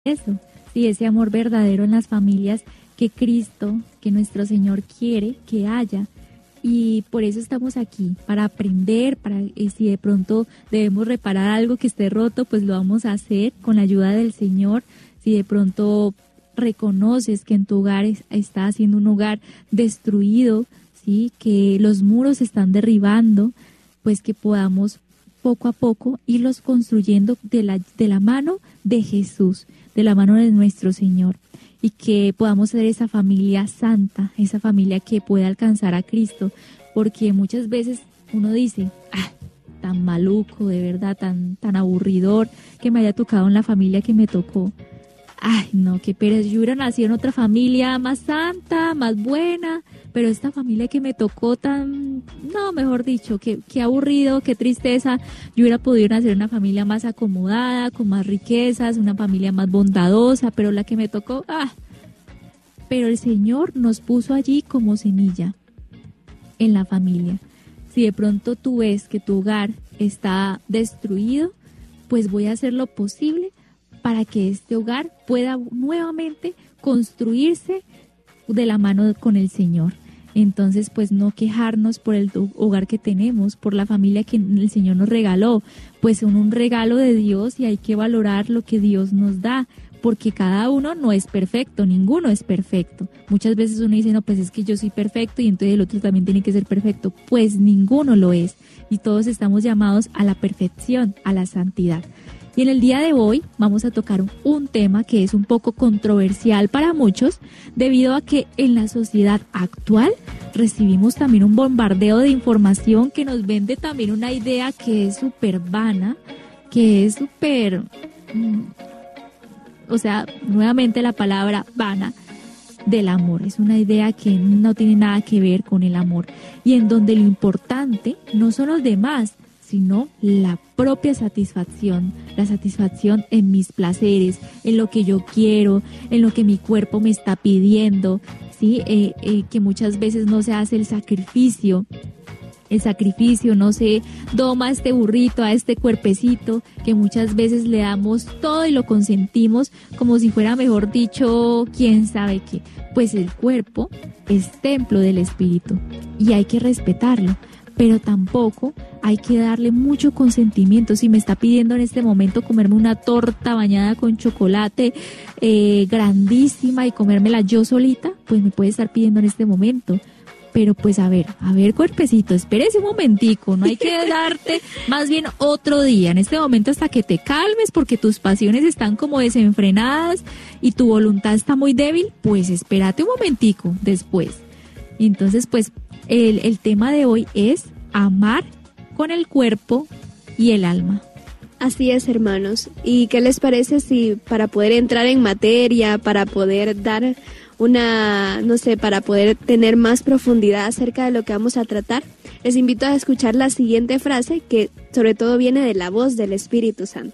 eso, sí, ese amor verdadero en las familias que Cristo, que nuestro Señor quiere que haya. Y por eso estamos aquí, para aprender, si de pronto debemos reparar algo que esté roto, pues lo vamos a hacer con la ayuda del Señor. Si de pronto reconoces que en tu hogar está siendo un hogar destruido, sí, que los muros se están derribando, pues que podamos poco a poco irlos construyendo de la mano de Jesús, de la mano de nuestro Señor, y que podamos ser esa familia santa, esa familia que pueda alcanzar a Cristo, porque muchas veces uno dice, tan maluco, de verdad, tan aburridor que me haya tocado en la familia que me tocó. Ay, no, qué pereza, yo hubiera nacido en otra familia más santa, más buena, pero esta familia que me tocó no, mejor dicho, qué aburrido, qué tristeza. Yo hubiera podido nacer en una familia más acomodada, con más riquezas, una familia más bondadosa, pero la que me tocó, pero el Señor nos puso allí como semilla en la familia. Si de pronto tú ves que tu hogar está destruido, pues voy a hacer lo posible para que este hogar pueda nuevamente construirse de la mano con el Señor. Entonces, pues no quejarnos por el hogar que tenemos, por la familia que el Señor nos regaló, pues son un regalo de Dios y hay que valorar lo que Dios nos da, porque cada uno no es perfecto, ninguno es perfecto. Muchas veces uno dice, no, pues es que yo soy perfecto y entonces el otro también tiene que ser perfecto. Pues ninguno lo es y todos estamos llamados a la perfección, a la santidad. Y en el día de hoy vamos a tocar un tema que es un poco controversial para muchos, debido a que en la sociedad actual recibimos también un bombardeo de información que nos vende también una idea que es súper vana, que es súper, nuevamente la palabra vana del amor. Es una idea que no tiene nada que ver con el amor y en donde lo importante no son los demás, sino la propia satisfacción, la satisfacción en mis placeres, en lo que yo quiero, en lo que mi cuerpo me está pidiendo, ¿sí? Que muchas veces no se hace el sacrificio, no se doma a este burrito, a este cuerpecito, que muchas veces le damos todo y lo consentimos como si fuera, mejor dicho, quién sabe qué. Pues el cuerpo es templo del espíritu y hay que respetarlo, pero tampoco hay que darle mucho consentimiento. Si me está pidiendo en este momento comerme una torta bañada con chocolate grandísima y comérmela yo solita, pues me puede estar pidiendo en este momento. Pero pues a ver, cuerpecito, espérese un momentico, no hay que darte más bien otro día, en este momento hasta que te calmes porque tus pasiones están como desenfrenadas y tu voluntad está muy débil, pues espérate un momentico después. Entonces pues el tema de hoy es amar con el cuerpo y el alma. Así es, hermanos. ¿Y qué les parece si para poder entrar en materia, para poder dar para poder tener más profundidad acerca de lo que vamos a tratar, les invito a escuchar la siguiente frase que sobre todo viene de la voz del Espíritu Santo.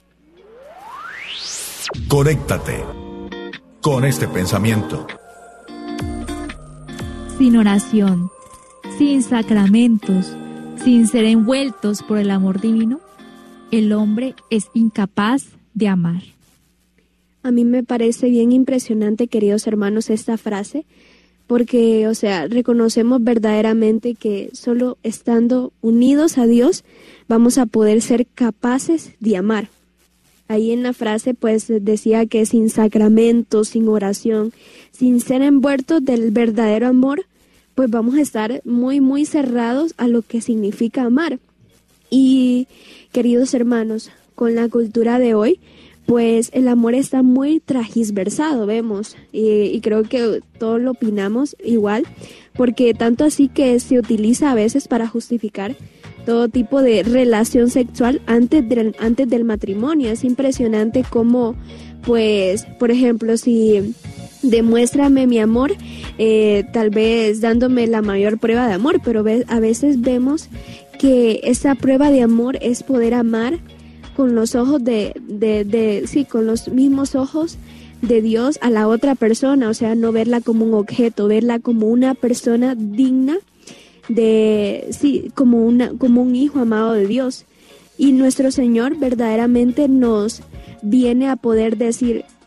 Conéctate con este pensamiento. Sin oración, sin sacramentos, sin ser envueltos por el amor divino, el hombre es incapaz de amar. A mí me parece bien impresionante, queridos hermanos, esta frase, porque, reconocemos verdaderamente que solo estando unidos a Dios vamos a poder ser capaces de amar. Ahí en la frase, pues, decía que sin sacramentos, sin oración, sin ser envueltos del verdadero amor, pues vamos a estar muy, muy cerrados a lo que significa amar. Y, queridos hermanos, con la cultura de hoy, pues el amor está muy transversado, vemos, y creo que todos lo opinamos igual, porque tanto así que se utiliza a veces para justificar todo tipo de relación sexual antes del matrimonio. Es impresionante cómo, pues, por ejemplo, si demuéstrame mi amor, tal vez dándome la mayor prueba de amor, pero a veces vemos que esa prueba de amor es poder amar con los ojos con los mismos ojos de Dios a la otra persona, no verla como un objeto, verla como una persona digna como un hijo amado de Dios. Y nuestro Señor verdaderamente nos viene a poder decir,